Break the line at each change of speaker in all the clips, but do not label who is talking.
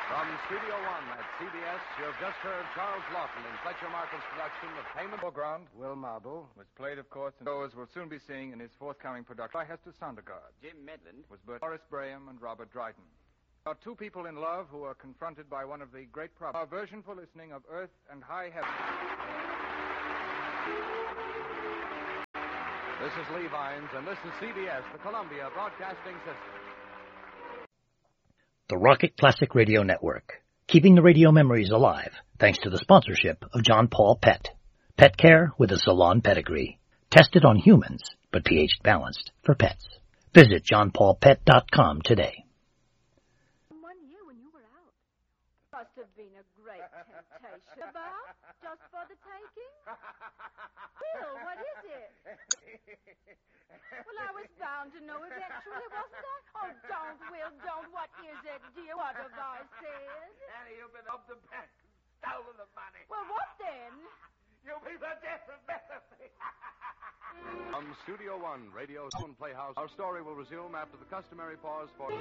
From Studio One at CBS, you've just heard Charles Lawton in Fletcher Markle's production of Payment.
Foreground
Will Marble
was played, of course, and those we'll soon be seeing in his forthcoming production by Hester Sondergaard.
Jim Medland
Was Boris Braham and Robert Dryden. About two people in love who are confronted by one of the great problems. Our version for listening of Earth and High Heaven.
This is Lee Vines, and this is CBS, the Columbia Broadcasting System.
The Rocket Classic Radio Network, keeping the radio memories alive thanks to the sponsorship of John Paul Pet. Pet care with a salon pedigree. Tested on humans, but pH balanced for pets. Visit johnpaulpet.com today.
1 year when you were out. Must have been a great temptation. About? Just for the taking? Bill, what is it? Well, I was bound to know eventually, wasn't I? Oh, don't, Will, don't. What is it, dear? What have I said?
Annie, you've been robbed the bank, stolen the money.
Well, what then?
You'll be the death of Bethany.
From Studio One, Radio and Playhouse, our story will resume after the customary pause for...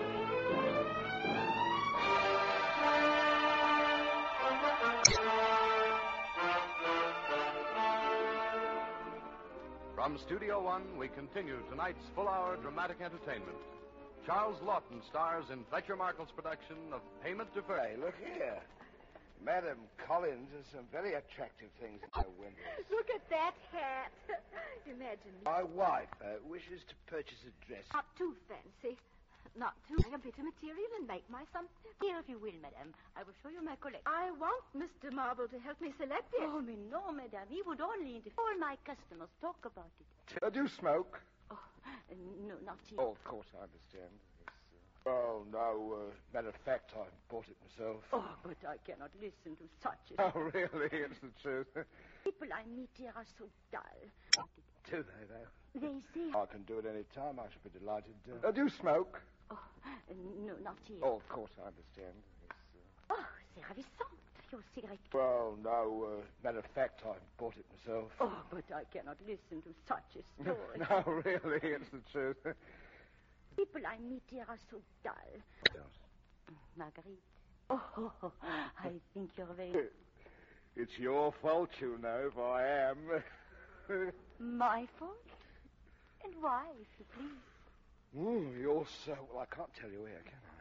From Studio One, we continue tonight's full-hour dramatic entertainment. Charles Lawton stars in Fletcher Markle's production of Payment Deferred.
Hey, look here. Madam Collins has some very attractive things in her windows.
Look at that hat. Imagine.
My wife wishes to purchase a dress.
Not too fancy. Not too. A bit of material and make my some.
Here, if you will, madame. I will show you my collection.
I want Mr. Marble to help me select it.
Oh, mais no, madame. He would only interfere. All my customers talk about it.
Do you smoke?
Oh, no, not here.
Oh, of course, I understand. Oh, no. Matter of fact, I bought it myself.
Oh, but I cannot listen to such a...
Oh, really? It's the truth.
People I meet here are so dull.
Do they, though?
They say...
I can do it any time. I should be delighted. Do you smoke?
Oh, no, not here.
Oh, of course, I understand.
Oh, c'est ravissant. Your cigarette.
Well, no. Matter of fact, I bought it myself.
Oh, but I cannot listen to such a story.
No, really, it's the truth.
People I meet here are so dull. Marguerite. Oh, I think you're very...
It's your fault, you know, if I am.
My fault? And why, if you please?
You're so... Well, I can't tell you here, can I?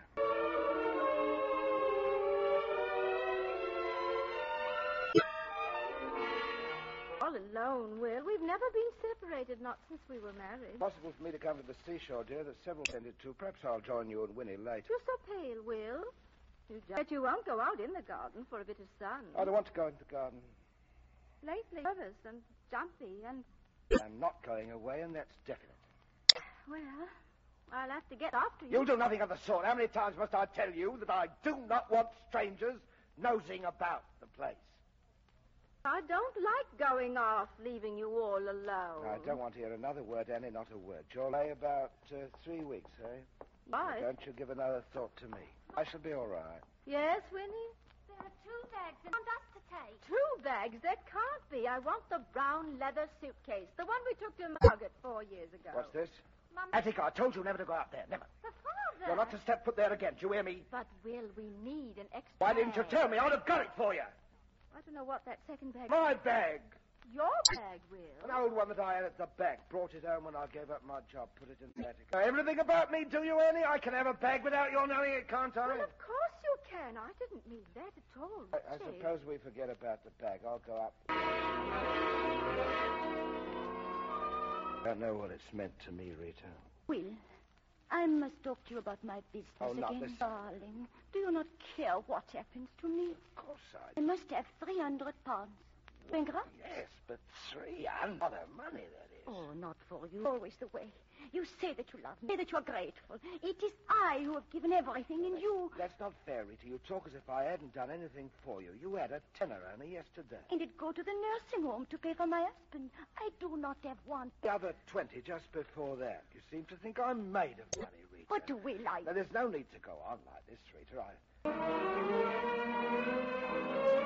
All alone, Will. We've never been separated, not since we were married.
Possible for me to come to the seashore, dear. There's several tended to. Perhaps I'll join you and Winnie later.
You're so pale, Will. Bet you won't go out in the garden for a bit of sun.
I don't want to go into the garden.
Lately, nervous and jumpy and...
I'm not going away, and that's definite.
Well, I'll have to get after you.
You'll do nothing of the sort. How many times must I tell you that I do not want strangers nosing about the place?
I don't like going off, leaving you all alone.
I don't want to hear another word, Annie, not a word. You'll lay about 3 weeks, eh?
Why?
Don't you give another thought to me. I shall be all right.
Yes, Winnie?
There are 2 bags I want us to take.
2 bags? That can't be. I want the brown leather suitcase, the one we took to Margaret 4 years ago.
What's this?
Mum,
Attica, I told you never to go out there. Never.
the father.
You're not to step foot there again. Do you hear me?
But, Will, we need an extra
Why didn't you
bag.
tell me? I would have got it for you.
I don't know what that second bag...
My bag.
Your bag, Will.
An old one that I had at the bank. Brought it home when I gave up my job. Put it in the attic. Everything about me, do you, Annie? I can have a bag without your knowing it, can't I?
Well, of course you can. I didn't mean that at all.
I suppose we forget about the bag. I'll go up. I don't know what it's meant to me, Rita.
Will, I must talk to you about my business
Oh, not
again.
this.
Darling, do you not care what happens to me?
Of course
I must have 300 pounds. Bankrupt?
Yes, but 300. What a money that is.
Oh, not for you. Always the way. You say that you love me, that you are grateful. It is I who have given everything, and you...
That's not fair, Rita. You talk as if I hadn't done anything for you. You had a tenner only yesterday.
And it go to the nursing home to pay for my husband. I do not have one.
The other 20 just before that. You seem to think I'm made of money, Rita.
What will I...
Now, there's no need to go on like this, Rita.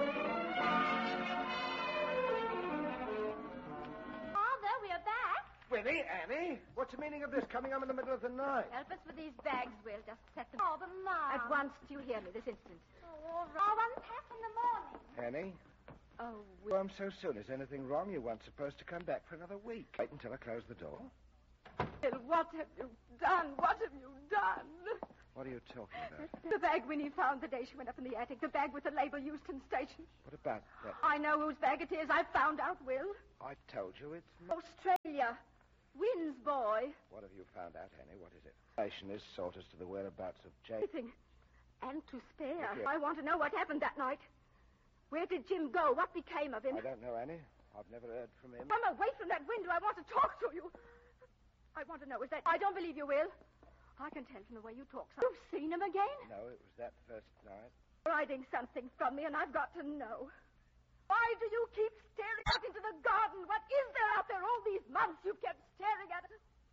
Father, we are back.
Winnie, Annie, what's the meaning of this coming home in the middle of the night?
Help us with these bags, Will. Just set them
Oh, but Mom.
at once. Do you hear me this instant?
Oh, all right. I'll unpack in the morning.
Annie,
Oh, Will.
home so soon. Is anything wrong? You weren't supposed to come back for another week. Wait until I close the door.
Will, what have you done? What have you done?
What are you talking about?
The bag Winnie found the day she went up in the attic. The bag with the label Euston Station.
What about that?
I know whose bag it is. I found out, Will.
I told you it's...
Australia. Wynn's boy.
What have you found out, Annie? What is it? Information is sought as to the whereabouts of Jane.
Everything. And to spare.
Yes.
I want to know what happened that night. Where did Jim go? What became of him?
I don't know, Annie. I've never heard from him.
Come away from that window. I want to talk to you. I want to know, is that... I don't believe you, Will. I can tell from the way you talk. You've seen him again?
No, it was that first night.
Hiding something from me, and I've got to know. Why do you keep staring out into the garden? What is there out there all these months you've kept staring at?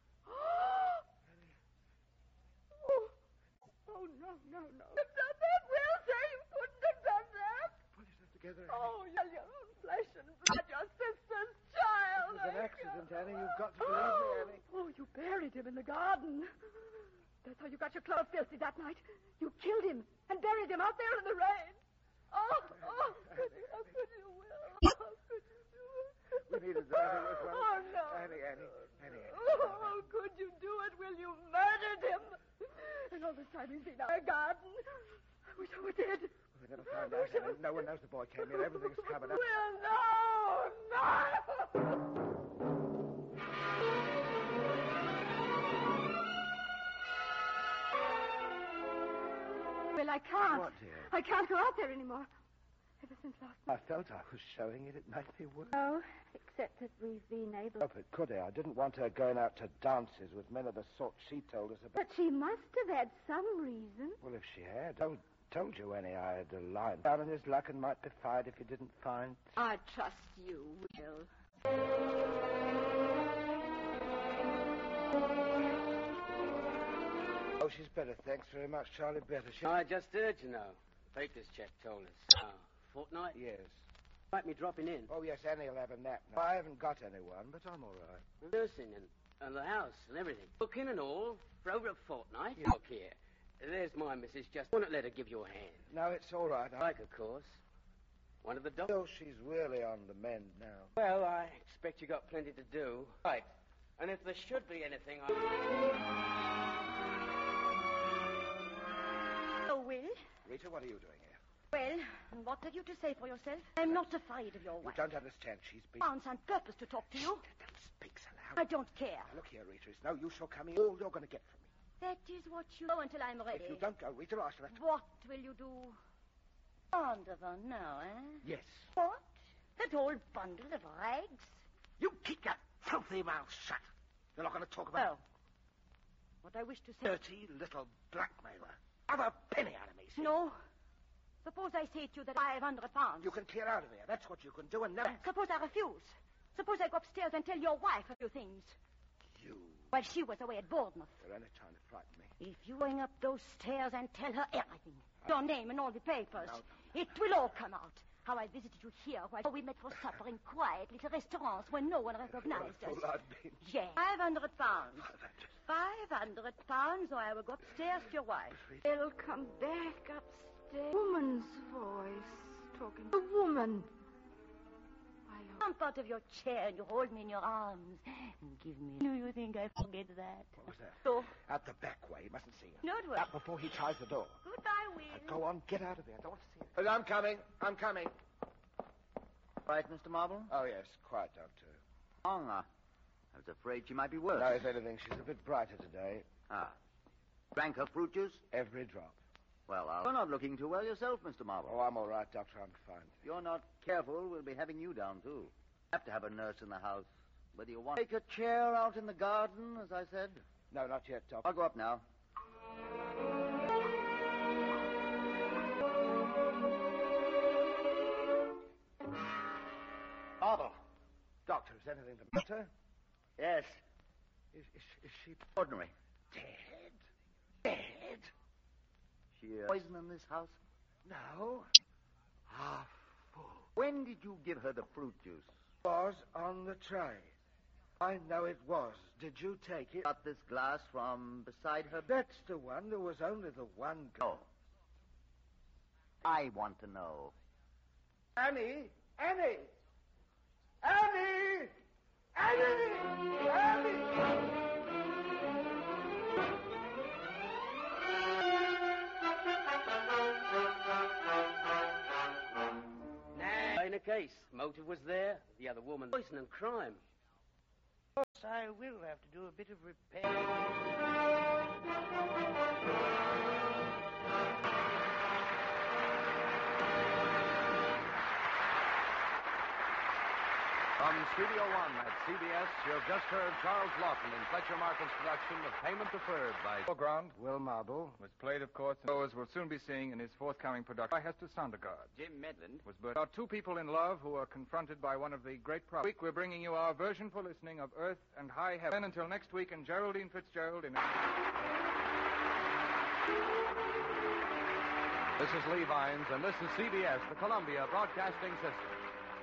Oh, no. You've done that, Will. Say you couldn't have done that.
Pull yourself together, Annie.
Oh, your flesh and blood, your sister's child.
It was an accident, Annie. You've got to believe me, Annie.
Oh, you buried him in the garden. That's how you got your clothes filthy that night. You killed him and buried him out there in the rain. Oh, how could you, Will? How could you do it?
We needed that.
Oh, no.
Annie.
Oh, how could you do it, Will? You murdered him. And all this time he's been out in the garden. I wish I were dead.
We never found out, Annie. No one knows the boy came here. Everything's covered up.
Will, no. Well, I can't.
What, dear?
I can't go out there anymore. Ever since last night.
I felt I was showing it. It might be worse.
No, except that we've been able...
Oh, but could I? I didn't want her going out to dances with men of the sort she told us about.
But she must have had some reason.
Well, if she had, told you, Annie, I had a line down in his luck and might be fired if he didn't find.
I trust you, Will.
Oh, she's better. Thanks very much, Charlie. Better.
I just heard, you know. Baker's check told us. Fortnight?
Yes.
Might be dropping in.
Oh, yes, Annie will have a nap now. I haven't got anyone, but I'm all right.
Nursing and the house and everything. Booking and all for over a fortnight. Look here. There's my missus. Just wouldn't let her give you a hand.
No, it's all right.
Like, of course. One of the doctors.
Oh, she's really on the mend now.
Well, I expect you got plenty to do. Right. And if there should be anything,
Oh, Will?
Rita, what are you doing here?
Well, what have you to say for yourself? I'm not afraid of your
You
wife.
don't understand. She's been...
Found on purpose to talk to you.
Don't speak so
I
loud.
don't care.
Look here, Rita. It's no use your coming. All you're going to get from me.
That is what you know until I'm ready.
If you don't go, Rita, I shall have to...
What will you do? Anderson now, eh?
Yes.
What? That old bundle of rags?
You keep your filthy mouth shut. You're not going to talk about...
Oh. What I wish to say...
Dirty little blackmailer. Have a penny out of me, see?
No. Suppose I say to you that 500 pounds.
You can clear out of here. That's what you can do and never...
Suppose I refuse. Suppose I go upstairs and tell your wife a few things.
You...
While she was away at Bournemouth.
You're only trying to frighten me.
If you going up those stairs and tell her everything, your name and all the papers,
No.
it will all come out. How I visited you here while we met for supper in quiet little restaurants where no one recognized us.
Well, I've been...
Yes. 500 pounds. 500 pounds, or I will go upstairs to your wife.
They'll come back upstairs. Woman's voice talking. A woman.
Jump out of your chair and you hold me in your arms and give me... Do you think I forget that?
What was that?
So,
Out the back way. He mustn't see you.
no, it was.
Out before he tries the door.
Goodbye, Will.
Go on, get out of there. I don't want to see you. I'm coming.
Right, Mr. Marble?
Oh, yes. Quiet, Doctor.
Oh, I was afraid she might be worse.
No, if anything, she's a bit brighter today.
Ah. Drank her fruit juice?
Every drop.
Well, you're not looking too well yourself, Mr. Marble.
Oh, I'm all right, Doctor. I'm fine.
If you're not careful, we'll be having you down, too. Have to have a nurse in the house. Whether you want to take a chair out in the garden, as I said.
No, not yet, Doctor.
I'll go up now.
Marble. Doctor, is anything the matter?
Yes.
Is she
Ordinary.
dead? Dead?
She poison in this house?
No. Ah, fool.
When did you give her the fruit juice?
Was on the tray. I know it was. Did you take it?
Got this glass from beside her.
That's the one. There was only the one
No. I want to know.
Annie! Annie! Annie! Annie! Annie!
In a case, motive was there. The other woman, poison and crime.
Of course, I will have to do a bit of repair.
From Studio One at CBS, you have just heard Charles Lawton in Fletcher Markle's production of Payment Deferred by
Foreground
Will Marble.
was played, of course, and as we'll soon be seeing in his forthcoming production by Hester Sondergaard.
Jim Medland
Was about two people in love who are confronted by one of the great problems. This week we're bringing you our version for listening of Earth and High Heaven. Until next week, and Geraldine Fitzgerald in...
This is Lee Vines, and this is CBS, the Columbia Broadcasting System.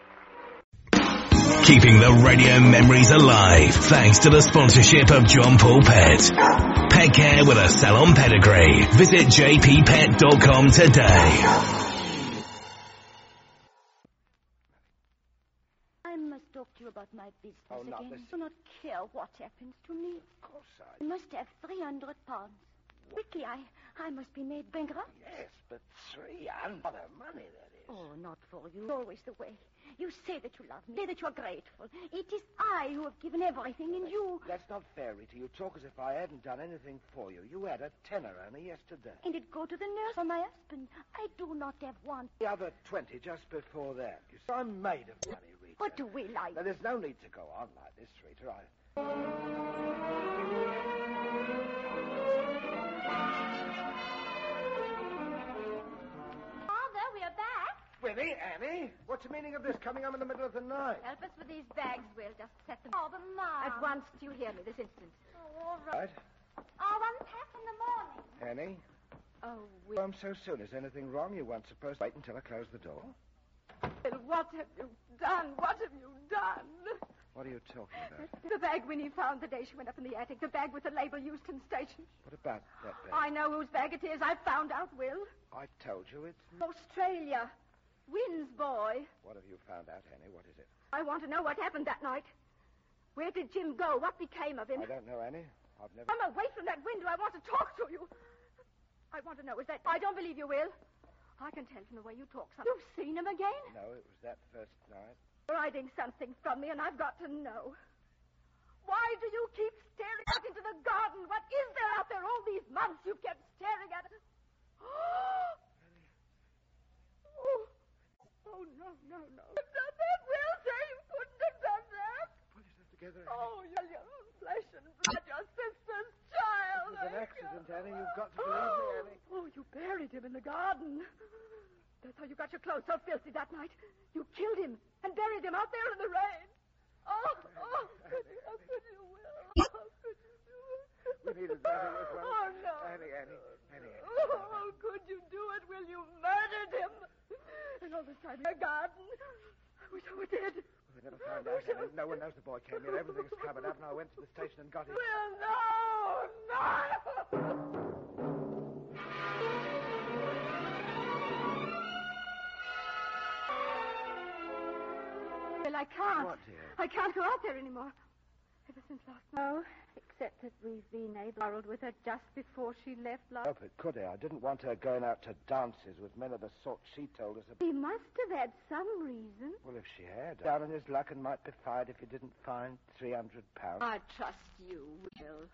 Keeping the radio memories alive thanks to the sponsorship of John Paul Pet. Pet care with a salon pedigree. Visit jppet.com today.
I must talk to you about my business
not
again.
this.
I do not care what happens to me.
Of course
I must have 300 pounds. Quickly, I must be made bankrupt.
Yes, but 300 money, that is.
Oh, not for you. It's always the way. You say that you love me, say that you're grateful. It is I who have given everything, and you...
That's not fair, Rita. You talk as if I hadn't done anything for you. You had a tenner only yesterday.
And it go to the nurse for my husband. I do not have one.
The other 20 just before that. You see, I'm made of money, Rita.
What do we like?
Now, there's no need to go on like this, Rita.
Father, we are back.
Winnie, Annie, what's the meaning of this coming home in the middle of the night?
Help us with these bags, Will. Just set them. Oh, but Mom.
Um,
At once, do you hear me this instant?
Oh, all right.
Right?
I'll unpack in the morning.
Annie?
Oh, Will.
Home so soon. Is anything wrong? You weren't supposed to wait until I closed the door.
Will, what have you done? What have you done?
What are you talking about?
The bag Winnie found the day she went up in the attic. The bag with the label Euston Station.
What about that bag?
I know whose bag it is. I found out, Will.
I told you it's...
Australia. Wynn's boy.
What have you found out, Annie? What is it?
I want to know what happened that night. Where did Jim go? What became of him?
I don't know, Annie. I've never...
I'm away from that window. I want to talk to you. I want to know, is that... I don't believe you, Will. I can tell from the way you talk something. You've seen him again?
No, it was that first night.
You're hiding something from me, and I've got to know. Why do you keep staring out into the garden? What is there out there all these months you've kept staring at it? Oh, no. You've done that, Will. Say you couldn't have done that.
Pull yourself together, Annie.
Oh, you're flesh and blood, your sister's child.
It was an accident, Annie. You've got to believe me, Annie.
Oh, you buried him in the garden. That's how you got your clothes so filthy that night. You killed him and buried him out there in the rain. Oh, how could you, Will? How could you do it?
We needed better as well.
Oh, no.
Annie.
Oh, how could you do it, Will? You murdered him. And all this time in the garden. I wish I were dead.
Well, they never found out, Annie. No one knows the boy came here. Everything's covered up, and I went to the station and got him.
Will, no! Well, I can't.
What, dear?
I can't go out there anymore. Ever since last night. No, except that we've been quarreled with her just before she left last.
Oh, but could I? I didn't want her going out to dances with men of the sort she told us about.
He must have had some reason.
Well, if she had, down on his luck and might be fired if he didn't find £300.
I trust you, Will.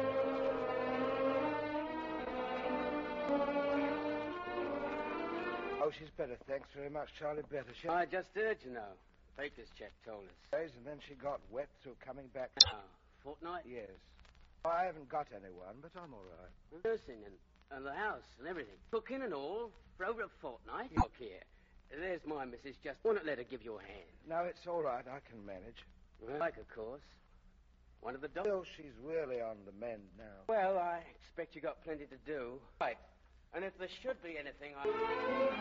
Oh, she's better. Thanks very much, Charlie. Better. She
I just heard, you know. Baker's check told us.
days, and then she got wet through coming back.
Oh, fortnight?
Yes. I haven't got anyone, but I'm all right.
Nursing and the house and everything. Cooking and all for over a fortnight. Look here. There's my missus. Just want to let her give you a hand.
No, it's all right. I can manage.
Like, of course. One of the dogs.
Still, she's really on the mend now.
Well, I expect you got plenty to do. Right. And if there should be anything,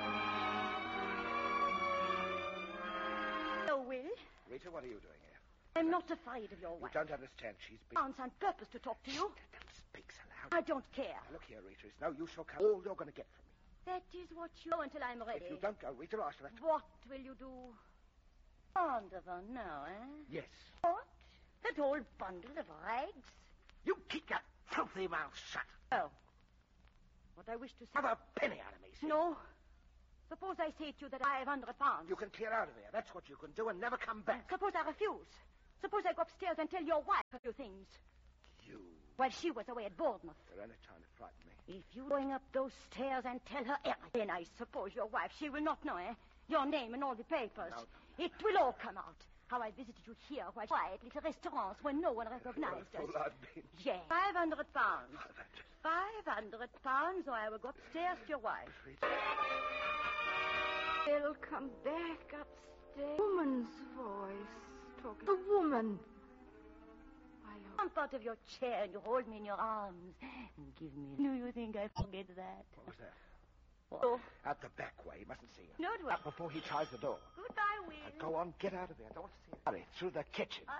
Hello, Will.
Rita, what are you doing here?
I'm not afraid of your
You
wife.
don't understand. She's been...
Bounce on purpose to talk to you.
Don't speak so loud.
I don't care.
Now, look here, Rita. It's no use you'll come. All you're going to get from me.
That is what you know until I'm ready.
If you don't go, Rita, I shall have to...
What will you do? Fond of her now, eh?
Yes.
What? That old bundle of rags?
You keep your filthy mouth shut.
Oh. What I wish to say...
Have a penny out of me, see?
No. Suppose I say to you that I have £100.
You can clear out of here. That's what you can do and never come back.
Suppose I refuse. Suppose I go upstairs and tell your wife a few things.
You...
While she was away at Bournemouth.
You're only trying to frighten me.
If you're going up those stairs and tell her everything, I suppose your wife, she will not know, eh? Your name and all the papers.
No.
It will all come out. How I visited you here while quiet little restaurants where no one recognized us.
I've been...
Yes. £500. £500, or I will go upstairs to your wife.
They'll come back upstairs. Woman's voice talking. The woman. I hope.
Jump out of your chair and you hold me in your arms and give me. Do you think I forget that?
What was that?
Oh.
Out the back way. He mustn't see you.
No, it
Out before he tries the door.
Goodbye, Will.
Now, go on, get out of there. I don't want to see you. Hurry, through the kitchen.